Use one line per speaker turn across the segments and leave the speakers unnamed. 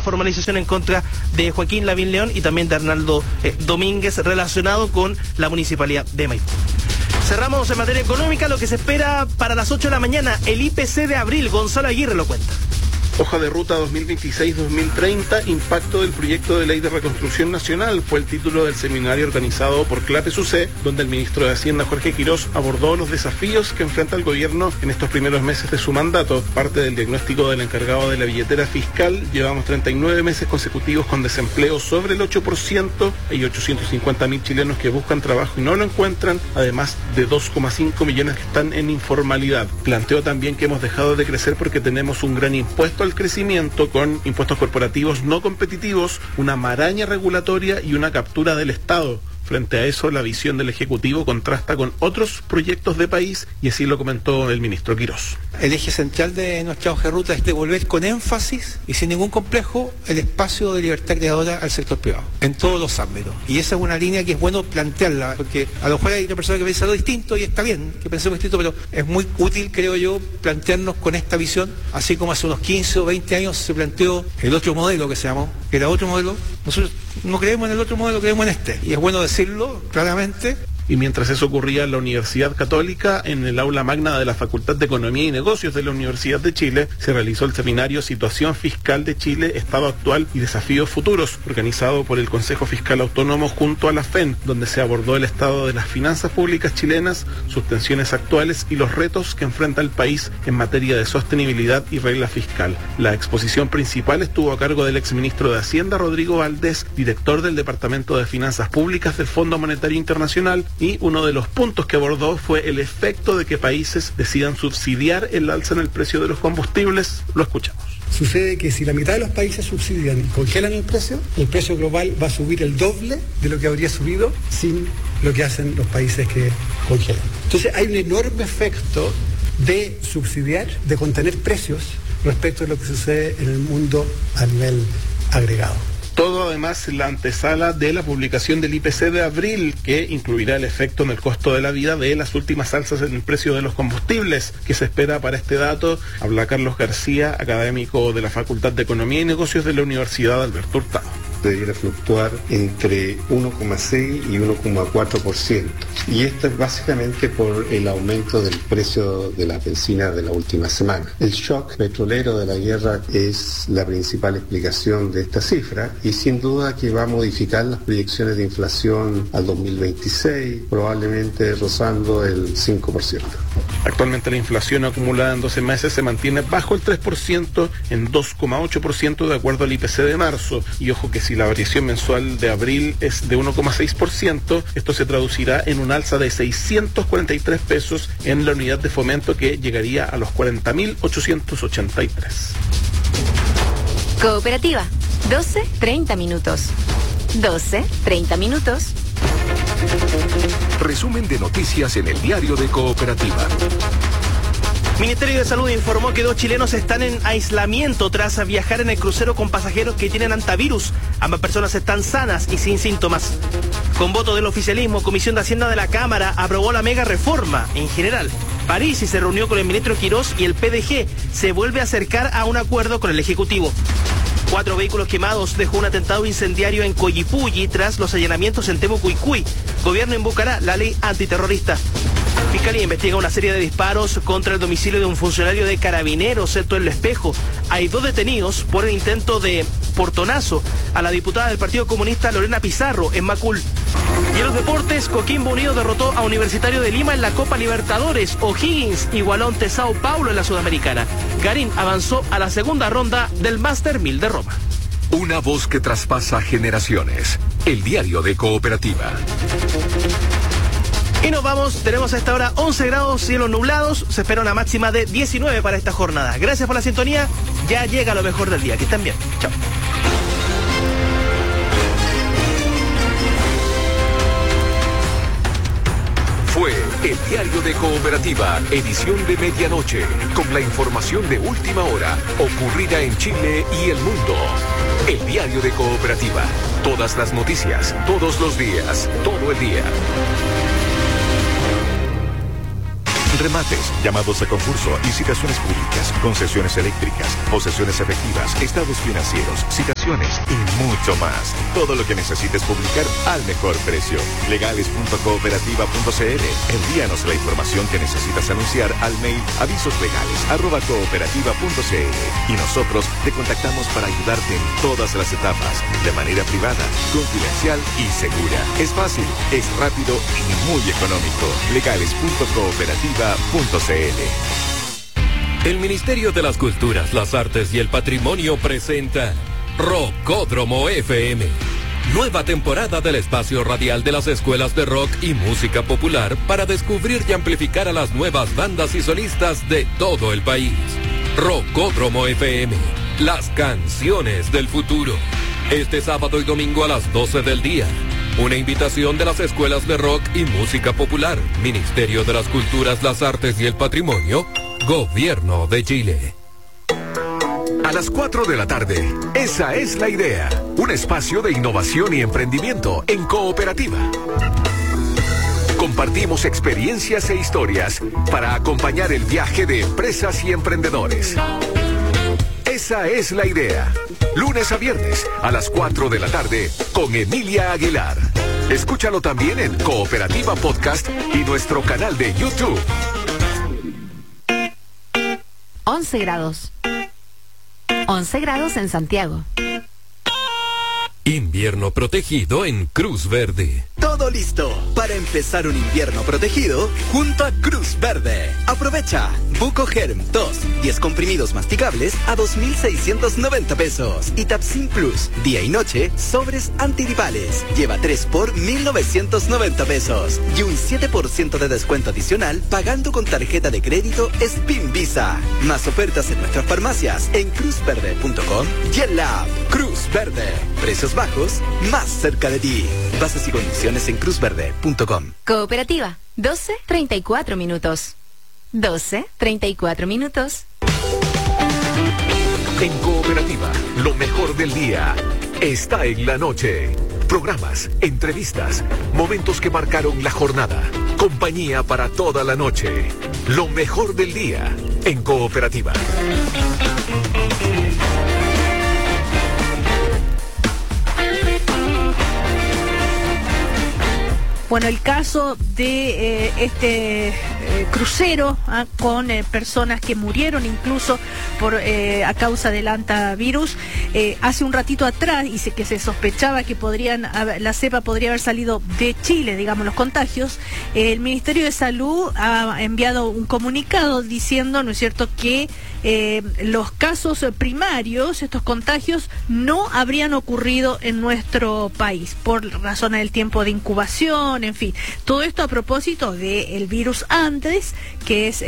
formalización en contra de Joaquín Lavín León y también de Arnaldo Domínguez, relacionado con la Municipalidad de Maipú. Cerramos en materia económica lo que se espera para las 8 de la mañana. El IPC de abril, Gonzalo Aguirre lo cuenta.
Hoja de ruta 2026-2030, impacto del proyecto de ley de reconstrucción nacional, fue el título del seminario organizado por CLAPES UC, donde el ministro de Hacienda, Jorge Quirós, abordó los desafíos que enfrenta el gobierno en estos primeros meses de su mandato. Parte del diagnóstico del encargado de la billetera fiscal: llevamos 39 meses consecutivos con desempleo sobre el 8%, hay 850.000 chilenos que buscan trabajo y no lo encuentran, además de 2,5 millones que están en informalidad. Planteó también que hemos dejado de crecer porque tenemos un gran impuesto al crecimiento, con impuestos corporativos no competitivos, una maraña regulatoria y una captura del Estado. Frente a eso, la visión del Ejecutivo contrasta con otros proyectos de país, y así lo comentó el ministro Quirós.
El eje central de nuestra hoja de ruta es devolver con énfasis y sin ningún complejo el espacio de libertad creadora al sector privado, en todos los ámbitos. Y esa es una línea que es bueno plantearla, porque a lo mejor hay una persona que piensa lo distinto, y está bien que pensemos distinto, pero es muy útil, creo yo, plantearnos con esta visión, así como hace unos 15 o 20 años se planteó el otro modelo que se llamó, que era otro modelo. Nosotros no creemos en el otro modelo, creemos en este. Y es bueno decirlo claramente.
Y mientras eso ocurría en la Universidad Católica, en el aula magna de la Facultad de Economía y Negocios de la Universidad de Chile, se realizó el seminario Situación Fiscal de Chile, Estado Actual y Desafíos Futuros, organizado por el Consejo Fiscal Autónomo junto a la FEN, donde se abordó el estado de las finanzas públicas chilenas, sus tensiones actuales y los retos que enfrenta el país en materia de sostenibilidad y regla fiscal. La exposición principal estuvo a cargo del exministro de Hacienda, Rodrigo Valdés, director del Departamento de Finanzas Públicas del Fondo Monetario Internacional, y uno de los puntos que abordó fue el efecto de que países decidan subsidiar el alza en el precio de los combustibles. Lo escuchamos.
Sucede que si la mitad de los países subsidian y congelan el precio global va a subir el doble de lo que habría subido sin lo que hacen los países que congelan. Entonces hay un enorme efecto de subsidiar, de contener precios respecto a lo que sucede en el mundo a nivel agregado.
Todo además en la antesala de la publicación del IPC de abril, que incluirá el efecto en el costo de la vida de las últimas alzas en el precio de los combustibles. ¿Qué se espera para este dato? Habla Carlos García, académico de la Facultad de Economía y Negocios de la Universidad Alberto Hurtado.
Debiera fluctuar entre 1,6 y 1,4%. Y esto es básicamente por el aumento del precio de la benzina de la última semana. El shock petrolero de la guerra es la principal explicación de esta cifra, y sin duda que va a modificar las proyecciones de inflación al 2026, probablemente rozando el 5%.
Actualmente la inflación acumulada en 12 meses se mantiene bajo el 3%, en 2,8% de acuerdo al IPC de marzo. Y ojo que si la variación mensual de abril es de 1,6%, esto se traducirá en un alza de 643 pesos en la unidad de fomento, que llegaría a los 40.883.
Cooperativa, 12:30 minutos. 12:30 minutos.
Resumen de noticias en el diario de Cooperativa.
Ministerio de Salud informó que 2 chilenos están en aislamiento tras viajar en el crucero con pasajeros que tienen hantavirus. Ambas personas están sanas y sin síntomas. Con voto del oficialismo, Comisión de Hacienda de la Cámara aprobó la mega reforma en general. Parisi se reunió con el ministro Quirós y el PDG se vuelve a acercar a un acuerdo con el Ejecutivo. 4 vehículos quemados dejó un atentado incendiario en Coyipulli tras los allanamientos en Temucuicui. Gobierno invocará la ley antiterrorista. Fiscalía investiga una serie de disparos contra el domicilio de un funcionario de Carabineros en El Espejo. Hay 2 detenidos por el intento de portonazo a la diputada del Partido Comunista Lorena Pizarro en Macul. Y en los deportes, Coquimbo Unido derrotó a Universitario de Lima en la Copa Libertadores. O'Higgins igualó ante Sao Paulo en la Sudamericana. Garín avanzó a la segunda ronda del Master 1000 de Roma.
Una voz que traspasa generaciones. El diario de Cooperativa.
Y nos vamos, tenemos a esta hora 11 grados, cielos nublados, se espera una máxima de 19 para esta jornada. Gracias por la sintonía, ya llega lo mejor del día, que estén bien, chao.
Fue el diario de Cooperativa, edición de medianoche, con la información de última hora, ocurrida en Chile y el mundo. El diario de Cooperativa, todas las noticias, todos los días, todo el día. Remates, llamados a concurso, licitaciones públicas, concesiones eléctricas, posesiones efectivas, estados financieros, citaciones.
promociones y mucho más. Todo lo que necesites publicar al mejor precio. Legales.cooperativa.cl. Envíanos la información que necesitas anunciar al mail avisoslegales@cooperativa.cl y nosotros te contactamos para ayudarte en todas las etapas, de manera privada, confidencial y segura. Es fácil, es rápido y muy económico. Legales.cooperativa.cl.
El Ministerio de las Culturas, las Artes y el Patrimonio presenta Rockódromo FM. Nueva temporada del espacio radial de las escuelas de rock y música popular para descubrir y amplificar a las nuevas bandas y solistas de todo el país. Rockódromo FM, las canciones del futuro. Este sábado y domingo a las 12 del día. Una invitación de las escuelas de rock y música popular, Ministerio de las Culturas, las Artes y el Patrimonio, Gobierno de Chile.
A las 4 de la tarde, esa es la idea. Un espacio de innovación y emprendimiento en cooperativa. Compartimos experiencias e historias para acompañar el viaje de empresas y emprendedores. Esa es la idea. Lunes a viernes a las 4 de la tarde con Emilia Aguilar. Escúchalo también en Cooperativa Podcast y nuestro canal de YouTube.
11 grados. 11 grados en Santiago.
Invierno protegido en Cruz Verde.
Todo listo para empezar un invierno protegido junto a Cruz Verde. Aprovecha Buco Germ 2, 10 comprimidos masticables a 2,690 pesos. Y Tapsin Plus, día y noche, sobres antigripales. Lleva 3 por 1,990 pesos. Y un 7% de descuento adicional pagando con tarjeta de crédito Spin Visa. Más ofertas en nuestras farmacias en cruzverde.com y en la app Cruz Verde. Precios bajos, más cerca de ti. Bases y condiciones en cruzverde.com.
Cooperativa, 12:34 minutos. 12:34 minutos.
En Cooperativa, lo mejor del día está en la noche. Programas, entrevistas, momentos que marcaron la jornada. Compañía para toda la noche. Lo mejor del día en Cooperativa.
Bueno, el caso de este crucero con personas que murieron incluso por a causa del hantavirus. Hace un ratito atrás, y que se sospechaba que la cepa podría haber salido de Chile, digamos, los contagios. El Ministerio de Salud ha enviado un comunicado diciendo, ¿no es cierto?, que los casos primarios, estos contagios, no habrían ocurrido en nuestro país por razones del tiempo de incubación, en fin. Todo esto a propósito del virus Andes, que es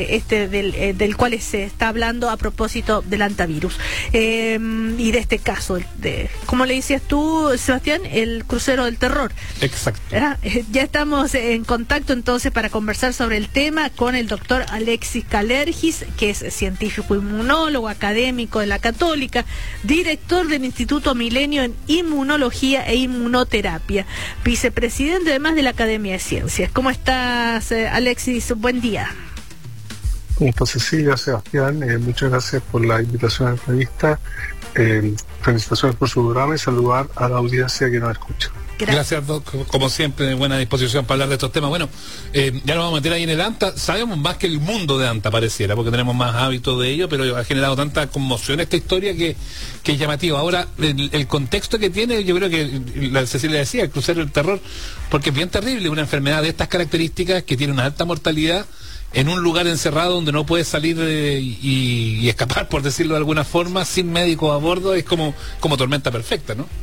del cual se está hablando a propósito del hantavirus. Y de este caso, como le decías tú, Sebastián, el crucero del terror.
Exacto.
Ya estamos en contacto entonces para conversar sobre el tema con el doctor Alexis Kalergis, que es científico inmunólogo, académico de la Católica, director del Instituto Milenio en Inmunología e Inmunoterapia, vicepresidente además de la Academia de Ciencias. ¿Cómo estás, Alexis? Buen día.
¿Cómo estás, Cecilia, Sebastián? Muchas gracias por la invitación a la entrevista. Felicitaciones por su programa y saludar a la audiencia que nos escucha.
Gracias, Doc, como siempre, de buena disposición para hablar de estos temas. Bueno, ya nos vamos a meter ahí en el ANTA. Sabemos más que el mundo de ANTA, pareciera, porque tenemos más hábito de ello, pero ha generado tanta conmoción esta historia que es llamativo. Ahora, el contexto que tiene, yo creo que la Cecilia decía, el crucero del terror, porque es bien terrible una enfermedad de estas características que tiene una alta mortalidad en un lugar encerrado donde no puedes salir y escapar, por decirlo de alguna forma, sin médico a bordo. Es como tormenta perfecta, ¿no?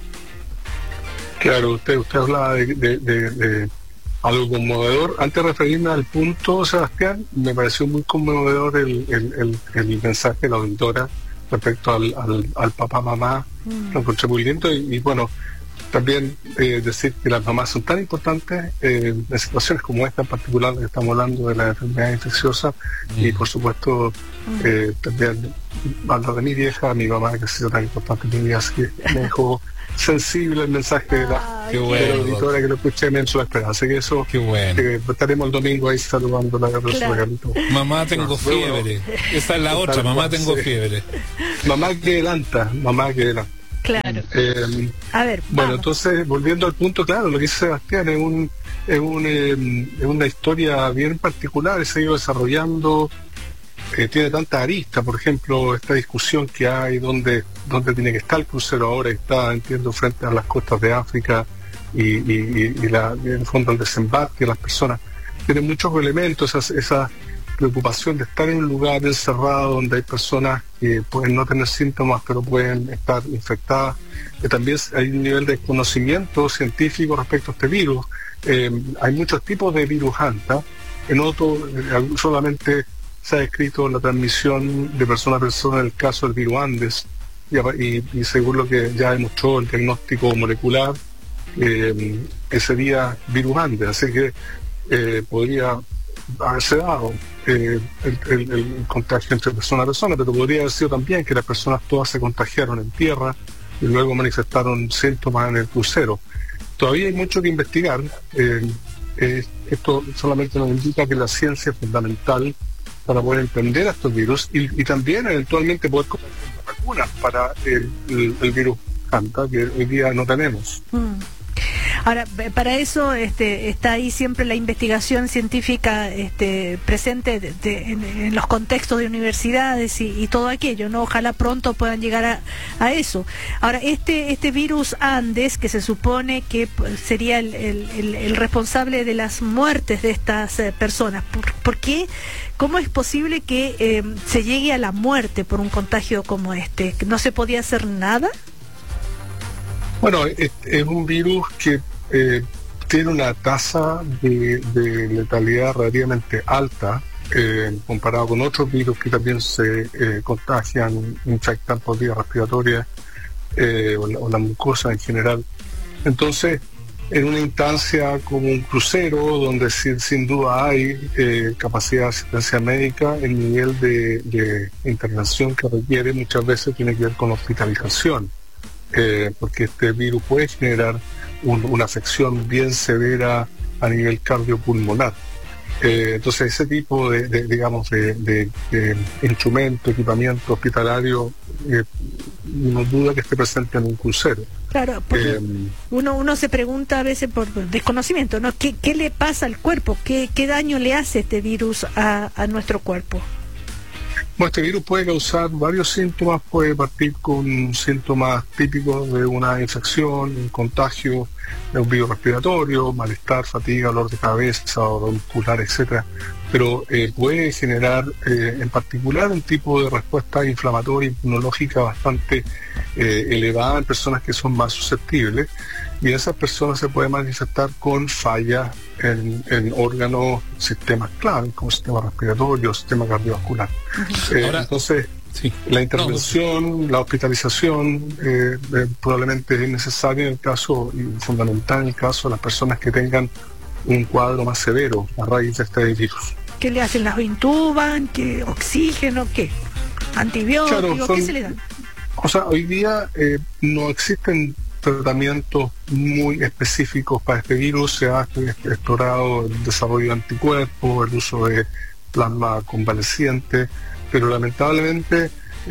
Claro, usted hablaba de algo conmovedor. Antes de referirme al punto, Sebastián, me pareció muy conmovedor el mensaje de la auditora respecto al papá-mamá. Lo encontré muy lindo y bueno, también decir que las mamás son tan importantes en situaciones como esta en particular, que estamos hablando de la enfermedad infecciosa, y por supuesto también hablo de mi vieja, mi mamá, que ha sido tan importante en mi vida, así que me dejó sensible el mensaje de la auditora, que lo escuché inmenso la esperanza. Que eso, estaremos el domingo ahí saludando la persona.
Mamá, tengo fiebre. Esa es la otra, mamá, tengo fiebre.
Mamá que adelanta,
Claro. A ver,
bueno,
vamos.
entonces, volviendo al punto, claro, lo que dice Sebastián es una historia bien particular, se ha ido desarrollando, tiene tanta arista, por ejemplo, esta discusión que hay, dónde tiene que estar el crucero ahora, está, entiendo, frente a las costas de África y en el fondo el desembarque de las personas, tiene muchos elementos, esa preocupación de estar en un lugar encerrado donde hay personas que pueden no tener síntomas pero pueden estar infectadas. También hay un nivel de conocimiento científico respecto a este virus. Hay muchos tipos de virus Hanta. En otro solamente se ha descrito la transmisión de persona a persona en el caso del virus Andes y según lo que ya demostró el diagnóstico molecular, sería virus Andes. Así que podría haberse dado el contagio entre persona a persona, pero podría haber sido también que las personas todas se contagiaron en tierra y luego manifestaron síntomas en el crucero. Todavía hay mucho que investigar. Esto solamente nos indica que la ciencia es fundamental para poder entender a estos virus y también eventualmente poder conseguir vacunas para el virus Hanta, que hoy día no tenemos.
Ahora, para eso está ahí siempre la investigación científica presente en los contextos de universidades y todo aquello, ¿no? Ojalá pronto puedan llegar a eso. Ahora, este virus Andes, que se supone que sería el responsable de las muertes de estas personas, ¿por qué? ¿Cómo es posible que se llegue a la muerte por un contagio como este? ¿No se podía hacer nada?
Bueno, es un virus que tiene una tasa de letalidad relativamente alta comparado con otros virus que también se contagian, infectan por vía respiratoria o la mucosa en general. Entonces, en una instancia como un crucero, donde sin duda hay capacidad de asistencia médica, el nivel de intervención que requiere muchas veces tiene que ver con hospitalización. Porque este virus puede generar una afección bien severa a nivel cardiopulmonar. Entonces ese tipo de instrumento, equipamiento hospitalario, no duda que esté presente en un crucero.
Claro, porque uno se pregunta a veces por desconocimiento, ¿no? ¿Qué le pasa al cuerpo? ¿Qué daño le hace este virus a nuestro cuerpo?
Bueno, este virus puede causar varios síntomas, puede partir con síntomas típicos de una infección, un contagio de un virus respiratorio, malestar, fatiga, dolor de cabeza, dolor muscular, etcétera. Pero puede generar en particular un tipo de respuesta inflamatoria inmunológica bastante elevada en personas que son más susceptibles, y esas personas se pueden manifestar con fallas en órganos, sistemas clave, como sistema respiratorio, sistema cardiovascular. Entonces, sí, la intervención, la hospitalización probablemente es necesaria en el caso, y fundamental en el caso de las personas que tengan un cuadro más severo a raíz de este virus.
¿Qué le hacen? ¿Las intuban? ¿Qué oxígeno? ¿Qué? ¿Antibióticos? Claro, ¿qué se le dan?
O sea, hoy día no existen tratamientos muy específicos para este virus. Se ha explorado el desarrollo de anticuerpos, el uso de plasma convaleciente, pero lamentablemente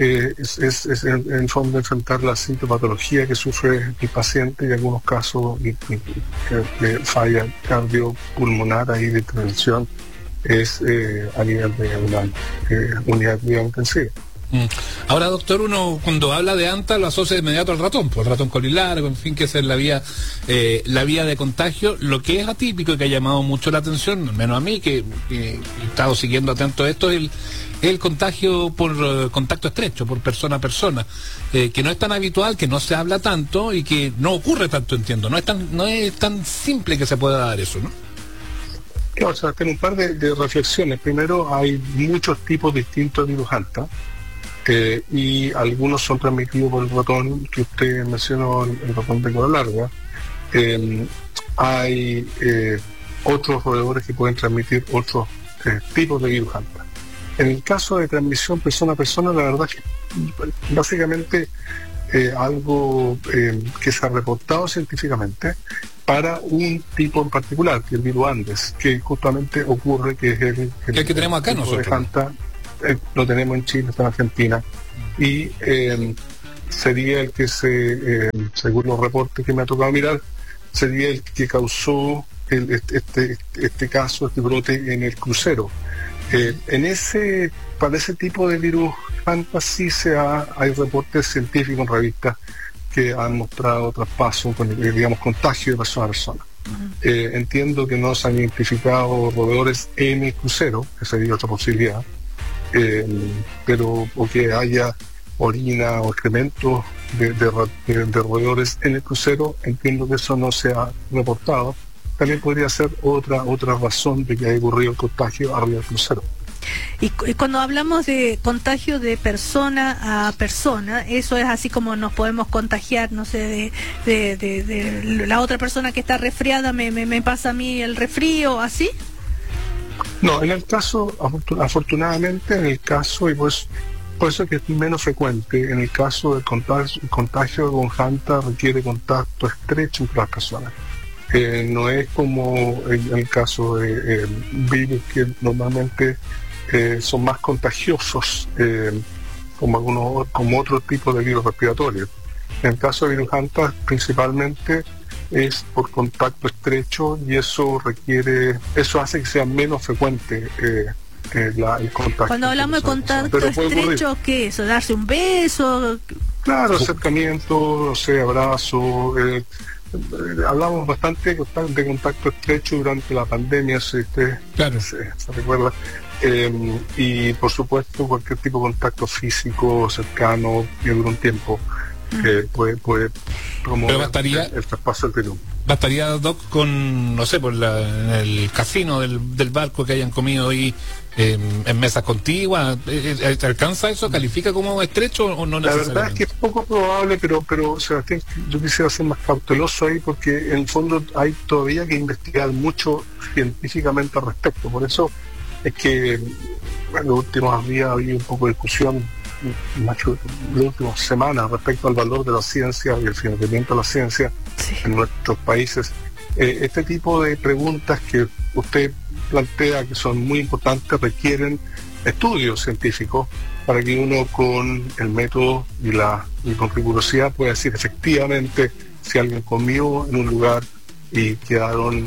es en el fondo enfrentar la sintomatología que sufre el paciente y en algunos casos que falla cardiopulmonar ahí de intervención es a nivel de una unidad de cuidado intensiva.
Ahora, doctor, uno cuando habla de Hanta lo asocia de inmediato al ratón, pues el ratón colilargo, en fin, que esa es la vía de contagio. Lo que es atípico y que ha llamado mucho la atención, menos a mí, que he estado siguiendo atento a esto, es el contagio por contacto estrecho, por persona a persona, que no es tan habitual, que no se habla tanto y que no ocurre tanto, entiendo. No es tan simple que se pueda dar eso, ¿no?
Claro, o sea, tengo un par de reflexiones. Primero, hay muchos tipos distintos de virus Hanta. Y algunos son transmitidos por el ratón que usted mencionó, el ratón de cola larga. Hay otros roedores que pueden transmitir otros tipos de virus Hanta. En el caso de transmisión persona a persona, la verdad es que básicamente algo que se ha reportado científicamente para un tipo en particular, que es el virus Andes, que justamente ocurre, que es el
que tenemos acá nosotros.
Hanta, lo tenemos en Chile, está en Argentina, y sería el que según los reportes que me ha tocado mirar, sería el que causó este caso, este brote en el crucero. Para ese tipo de virus sí hay reportes científicos en revistas que han mostrado traspaso, digamos, contagio de persona a persona. Entiendo que no se han identificado roedores en el crucero, que sería otra posibilidad, o que haya orina o excrementos de roedores en el crucero. Entiendo que eso no se ha reportado. También podría ser otra razón de que haya ocurrido el contagio arriba del crucero.
Y cuando hablamos de contagio de persona a persona, eso es así como nos podemos contagiar, no sé, de la otra persona que está resfriada, me pasa a mí el resfrío, ¿así?
No, en el caso, afortunadamente, en el caso, y por eso es que es menos frecuente, en el caso del contagio con Hanta requiere contacto estrecho entre las personas. No es como en el caso de virus que normalmente son más contagiosos, como otro tipo de virus respiratorios. En el caso de virus Hanta principalmente es por contacto estrecho, y eso hace que sea menos frecuente el contacto.
Cuando hablamos de contacto estrecho, ¿qué es eso? ¿Darse un beso?
Claro, acercamiento, no sé, abrazo. Hablamos bastante de contacto estrecho durante la pandemia, si usted se recuerda. Y por supuesto cualquier tipo de contacto físico cercano que dure un tiempo puede promover el traspaso del virus.
¿Bastaría, Doc, con, no sé, en el casino del barco que hayan comido ahí en mesas contiguas? ¿Te alcanza eso? ¿Califica como estrecho o no necesariamente?
La verdad es que es poco probable, pero Sebastián, yo quisiera ser más cauteloso ahí, porque en el fondo hay todavía que investigar mucho científicamente al respecto. Por eso es que en los últimos días ha habido un poco de discusión, en las últimas semanas, respecto al valor de la ciencia y el financiamiento de la ciencia en nuestros países. Este tipo de preguntas que usted plantea, que son muy importantes, requieren estudios científicos para que uno, con el método y con rigurosidad, pueda decir efectivamente si alguien comió en un lugar y quedaron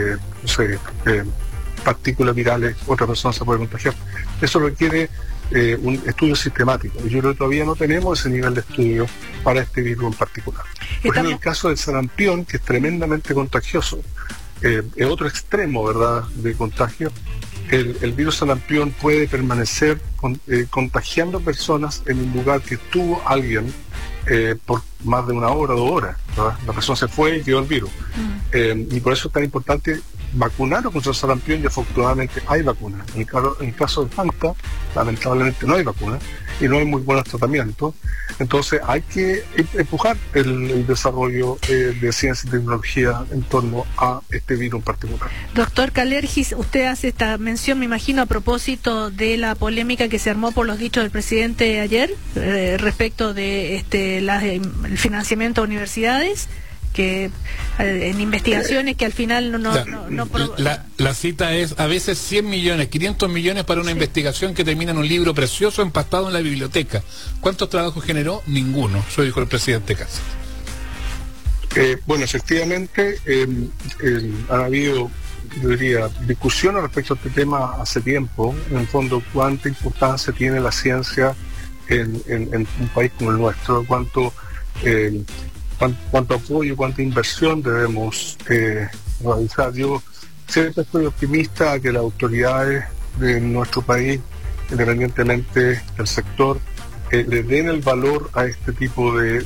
partículas virales, otra persona se puede contagiar. Eso requiere un estudio sistemático, y yo creo que todavía no tenemos ese nivel de estudio para este virus en particular. Por ejemplo, el caso del sarampión, que es tremendamente contagioso, es otro extremo, ¿verdad?, de contagio. El virus sarampión puede permanecer contagiando personas en un lugar que estuvo alguien por más de 1 hora o 2 horas, ¿verdad? La persona se fue y quedó el virus. Y por eso es tan importante vacunar contra el sarampión, y afortunadamente hay vacunas. En el caso de Hanta, lamentablemente no hay vacuna y no hay muy buenos tratamientos. Entonces hay que empujar el desarrollo de ciencia y tecnología en torno a este virus en particular.
Doctor Kalergis, usted hace esta mención, me imagino, a propósito de la polémica que se armó por los dichos del presidente ayer respecto de el financiamiento de universidades, que en investigaciones que al final
la cita es: a veces 100 millones, 500 millones para una investigación que termina en un libro precioso empastado en la biblioteca. ¿Cuántos trabajos generó? Ninguno. Eso dijo el presidente Cáceres.
Bueno, efectivamente ha habido, yo diría, discusiones respecto a este tema hace tiempo. En el fondo, cuánta importancia tiene la ciencia en un país como el nuestro, cuánto apoyo, cuánta inversión debemos realizar. Yo siempre estoy optimista a que las autoridades de nuestro país, independientemente del sector, le den el valor a este tipo de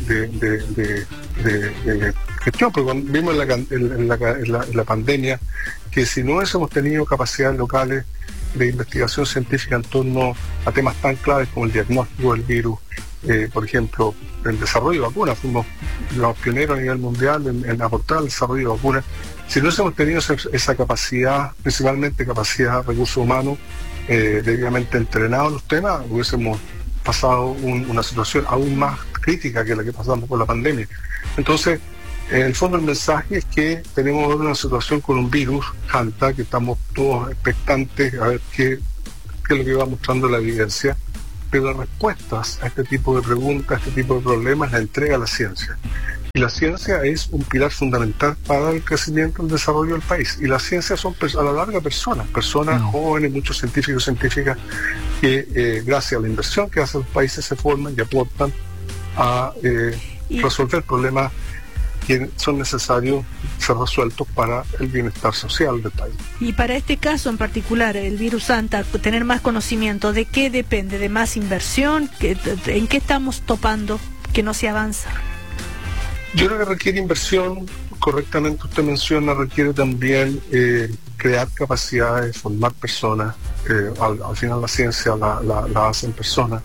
gestión, porque cuando vimos en la pandemia que si no hubiésemos tenido capacidades locales de investigación científica en torno a temas tan claves como el diagnóstico del virus, por ejemplo, el desarrollo de vacunas, fuimos los pioneros a nivel mundial en aportar al desarrollo de vacunas. Si no hubiésemos tenido esa capacidad, principalmente capacidad de recursos humanos, debidamente entrenados en los temas, hubiésemos pasado una situación aún más crítica que la que pasamos con la pandemia. Entonces, en el fondo el mensaje es que tenemos una situación con un virus, Hanta, que estamos todos expectantes a ver qué es lo que va mostrando la evidencia. pero las respuestas a este tipo de preguntas, a este tipo de problemas, la entrega la ciencia. Y la ciencia es un pilar fundamental para el crecimiento y el desarrollo del país. Y las ciencias son a la larga personas jóvenes, muchos científicos y científicas que gracias a la inversión que hacen los países se forman y aportan a resolver problemas que son necesarios ser resueltos para el bienestar social del país.
Y para este caso en particular, el virus Anta, tener más conocimiento, ¿de qué depende? ¿De más inversión? ¿En qué estamos topando que no se avanza?
Yo creo que requiere inversión, correctamente usted menciona, requiere también crear capacidades, formar personas. Al final la ciencia la hacen personas.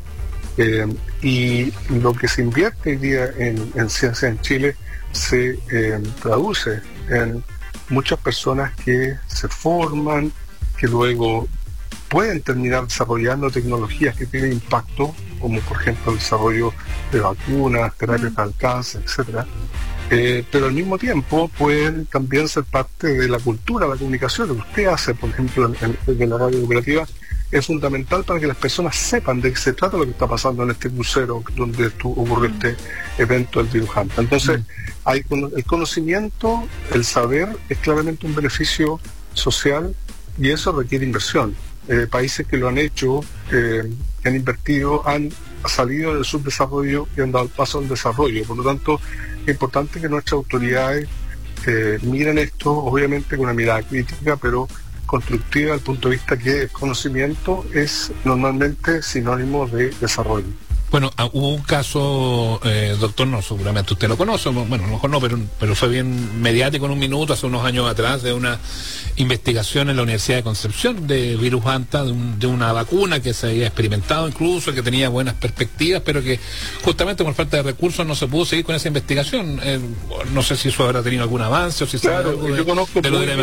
Y lo que se invierte hoy día en ciencia en Chile se traduce en muchas personas que se forman, que luego pueden terminar desarrollando tecnologías que tienen impacto, como por ejemplo el desarrollo de vacunas, terapias de cáncer, etcétera. Pero al mismo tiempo pueden también ser parte de la cultura, la comunicación. Lo que usted hace, por ejemplo, en la radio cooperativa, es fundamental para que las personas sepan de qué se trata lo que está pasando en este crucero donde ocurrió este evento del virus Anta. Entonces, el conocimiento, el saber, es claramente un beneficio social y eso requiere inversión. Países que lo han hecho, que han invertido, han salido del subdesarrollo y han dado el paso al desarrollo. Por lo tanto, es importante que nuestras autoridades miren esto, obviamente con una mirada crítica, pero constructiva, al punto de vista que el conocimiento es normalmente sinónimo de desarrollo.
Bueno, hubo un caso, doctor, no, seguramente usted lo conoce, bueno, a lo mejor no, pero fue bien mediático en un minuto, hace unos años atrás, de una investigación en la Universidad de Concepción de virus Anta, de una vacuna que se había experimentado incluso, que tenía buenas perspectivas, pero que justamente por falta de recursos no se pudo seguir con esa investigación. No sé si eso habrá tenido algún avance o si
claro,
algo
yo conozco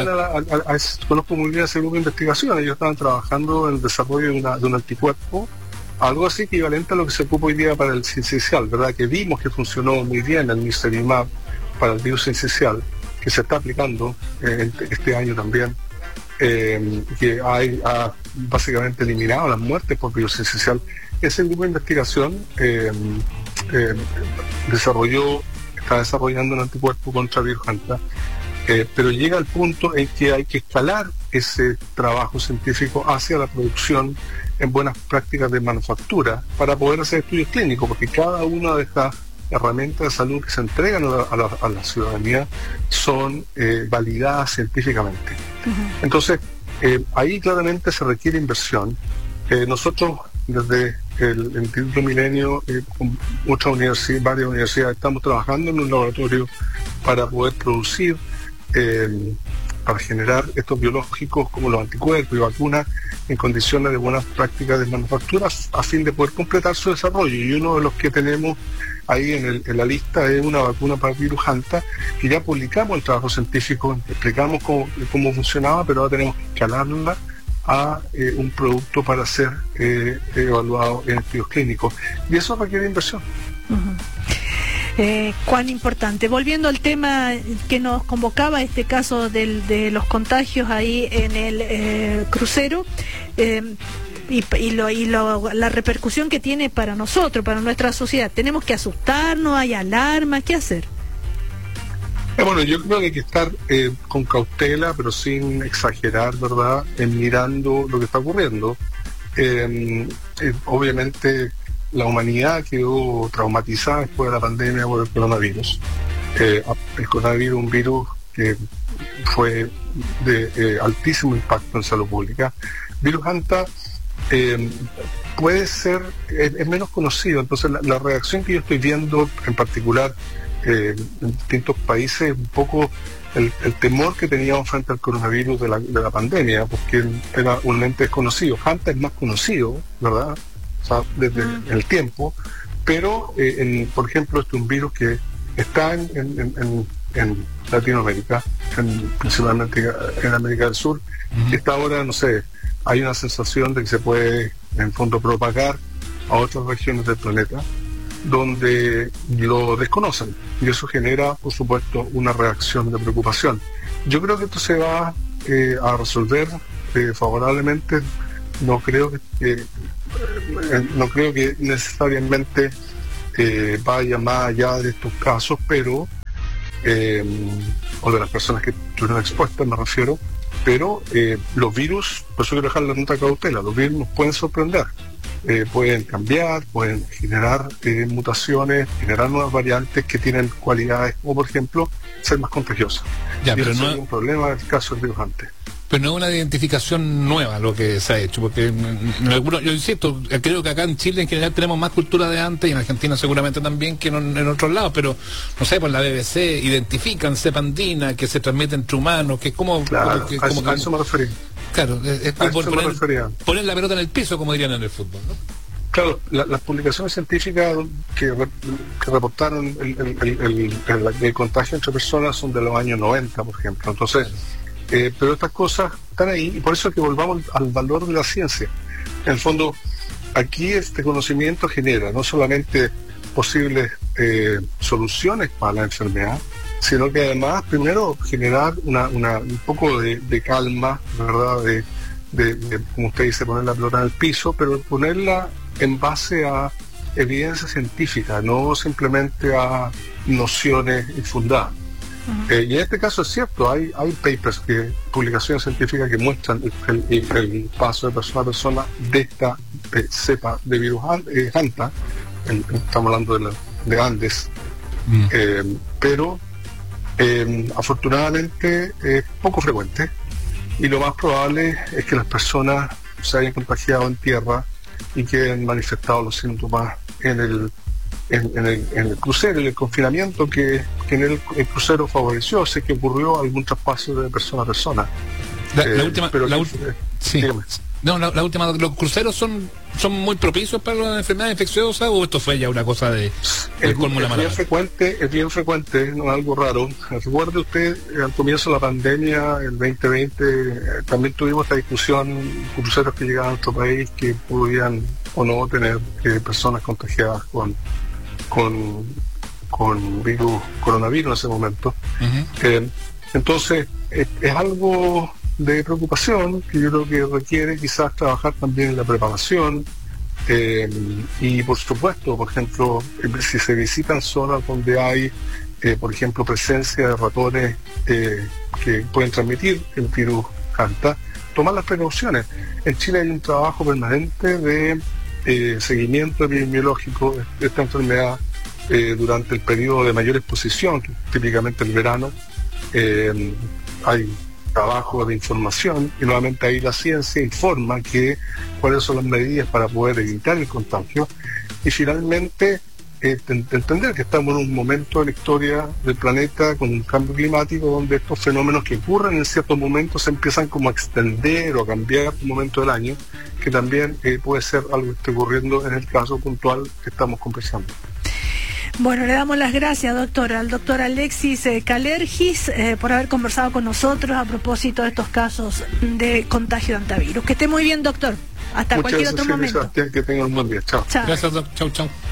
muy bien ese grupo de investigación. Ellos estaban trabajando en el desarrollo de un anticuerpo, algo así equivalente a lo que se ocupa hoy día para el sincicial, ¿verdad? Que vimos que funcionó muy bien el Nirsevimab para el virus sincicial, que se está aplicando este año también, que ha básicamente eliminado las muertes por virus sincicial. Ese grupo de investigación está desarrollando un anticuerpo contra el virus Anta, pero llega al punto en que hay que escalar ese trabajo científico hacia la producción en buenas prácticas de manufactura para poder hacer estudios clínicos, porque cada una de estas herramientas de salud que se entregan a la ciudadanía son validadas científicamente. Entonces, ahí claramente se requiere inversión. Nosotros, desde el Instituto Milenio, con varias universidades, estamos trabajando en un laboratorio para poder producir, para generar estos biológicos como los anticuerpos y vacunas en condiciones de buenas prácticas de manufactura a fin de poder completar su desarrollo. Y uno de los que tenemos ahí en la lista es una vacuna para el virus Anta, que ya publicamos el trabajo científico, explicamos cómo funcionaba, pero ahora tenemos que escalarla a un producto para ser evaluado en estudios clínicos. Y eso requiere inversión.
Cuán importante. Volviendo al tema que nos convocaba, este caso de los contagios ahí en el crucero, la repercusión que tiene para nosotros, para nuestra sociedad. ¿Tenemos que asustarnos? ¿Hay alarma? ¿Qué hacer?
Bueno, yo creo que hay que estar con cautela, pero sin exagerar, ¿verdad?, en mirando lo que está ocurriendo. Obviamente la humanidad quedó traumatizada después de la pandemia por el coronavirus. El coronavirus, un virus que fue de altísimo impacto en salud pública. Virus Anta puede ser, es menos conocido, entonces la reacción que yo estoy viendo en particular en distintos países, un poco el temor que teníamos frente al coronavirus de la pandemia, porque era un ente desconocido. Anta es más conocido, ¿verdad?, o sea, desde el tiempo, pero por ejemplo, este es un virus que está en Latinoamérica, principalmente en América del Sur, que está ahora, no sé, hay una sensación de que se puede en fondo propagar a otras regiones del planeta donde lo desconocen, y eso genera, por supuesto, una reacción de preocupación. Yo creo que esto se va a resolver favorablemente. No creo que no creo que necesariamente vaya más allá de estos casos, pero o de las personas que estuvieron expuestas, me refiero, pero los virus, por eso quiero dejar la nota de cautela, los virus nos pueden sorprender, pueden cambiar, pueden generar mutaciones, generar nuevas variantes que tienen cualidades como, por ejemplo, ser más contagiosas.
Ya,
y
pero
eso
no
es un problema del caso del virus antes.
Pero no es una identificación nueva lo que se ha hecho, porque yo insisto, creo que acá en Chile en general tenemos más cultura de antes, y en Argentina seguramente también, que en otros lados, pero no sé, por la BBC identifican cepa andina que se transmite entre humanos, que es como...
Claro, a eso me refería.
Claro, es como poner la pelota en el piso, como dirían en el fútbol, ¿no?
Claro, las publicaciones científicas que reportaron el contagio entre personas son de los años 90, por ejemplo. Entonces, pero estas cosas están ahí, y por eso es que volvamos al valor de la ciencia. En el fondo, aquí este conocimiento genera no solamente posibles soluciones para la enfermedad, sino que además, primero, generar un poco de calma, ¿verdad? De, como usted dice, poner la pelota en el piso, pero ponerla en base a evidencia científica, no simplemente a nociones infundadas. Y en este caso es cierto, hay papers, publicaciones científicas que muestran el paso de persona a persona de esta cepa de virus Hanta, estamos hablando de Andes, pero afortunadamente es poco frecuente, y lo más probable es que las personas se hayan contagiado en tierra y que hayan manifestado los síntomas en el crucero, en el confinamiento que en el crucero favoreció, sé que ocurrió algún traspaso de persona a persona.
La última, ¿los cruceros son muy propicios para las enfermedades infecciosas, o esto fue ya una cosa de colmo la mala?
Es bien frecuente, no es algo raro. Recuerde usted, al comienzo de la pandemia, el 2020, también tuvimos esta discusión, cruceros que llegaban a nuestro país que podían o no tener personas contagiadas con coronavirus en ese momento. Entonces, es algo de preocupación que yo creo que requiere quizás trabajar también en la preparación, y por supuesto, por ejemplo, si se visitan zonas donde hay por ejemplo, presencia de ratones que pueden transmitir el virus Hanta, tomar las precauciones. En Chile hay un trabajo permanente de seguimiento epidemiológico de esta enfermedad durante el periodo de mayor exposición, que típicamente el verano. Hay trabajo de información y nuevamente ahí la ciencia informa cuáles son las medidas para poder evitar el contagio, y finalmente entender que estamos en un momento de la historia del planeta con un cambio climático donde estos fenómenos que ocurren en ciertos momentos se empiezan como a extender o a cambiar un momento del año, que también puede ser algo que esté ocurriendo en el caso puntual que estamos conversando.
Bueno, le damos las gracias, doctora, al doctor Alexis Kalergis por haber conversado con nosotros a propósito de estos casos de contagio de hantavirus. Que esté muy bien, doctor. Hasta cualquier otro momento.
Sebastián, que tenga un buen día. Chao.
Gracias, doctor. Chau.